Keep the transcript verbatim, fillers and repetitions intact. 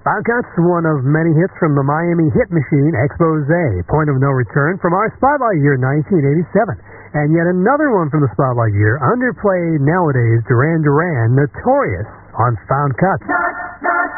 Found Cuts, one of many hits from the Miami hit machine, Expose, Point of No Return from our Spotlight year nineteen eighty-seven. And yet another one from the Spotlight year, underplayed nowadays, Duran Duran, Notorious on Found Cuts.